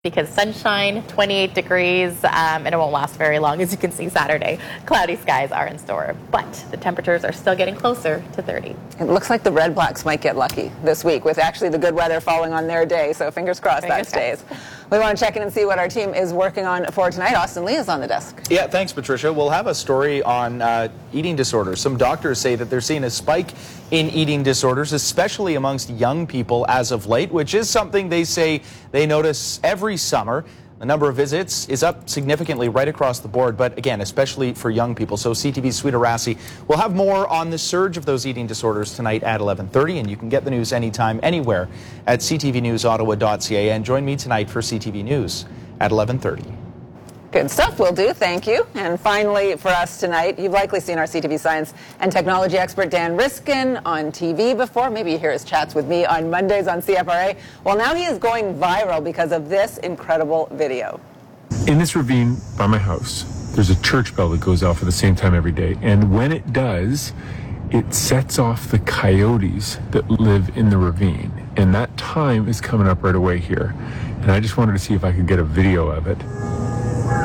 Because sunshine, 28 degrees, and it won't last very long. As you can see, Saturday, cloudy skies are in store, but the temperatures are still getting closer to 30. It looks like the Red Blacks might get lucky this week with actually the good weather falling on their day, so fingers crossed that stays. We want to check in and see what our team is working on for tonight. Austin Lee is on the desk. Yeah, thanks, Patricia. We'll have a story on eating disorders. Some doctors say that they're seeing a spike in eating disorders, especially amongst young people as of late, which is something they say they notice every summer. The number of visits is up significantly right across the board, but again, especially for young people. So CTV's Sweeta Rassi will have more on the surge of those eating disorders tonight at 11:30, and you can get the news anytime, anywhere at ctvnewsottawa.ca. And join me tonight for CTV News at 11:30. Good stuff, will do. Thank you. And finally, for us tonight, you've likely seen our CTV science and technology expert Dan Riskin on TV before. Maybe you hear his chats with me on Mondays on CFRA. Well, now he is going viral because of this incredible video. In this ravine by my house, there's a church bell that goes off at the same time every day. And when it does, it sets off the coyotes that live in the ravine. And that time is coming up right away here. And I just wanted to see if I could get a video of it.